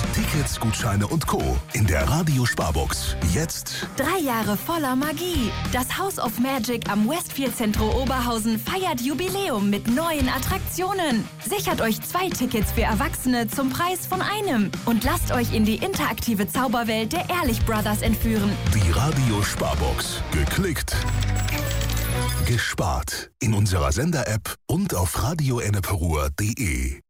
Tickets, Gutscheine und Co. in der Radio Sparbox. Jetzt 3 Jahre voller Magie. Das House of Magic am Westfield Centro Oberhausen feiert Jubiläum mit neuen Attraktionen. Sichert euch 2 Tickets für Erwachsene zum Preis von einem und lasst euch in die interaktive Zauberwelt der Ehrlich Brothers entführen. die Radio Sparbox. Geklickt, gespart. In unserer Sender-App und auf radioenneperur.de.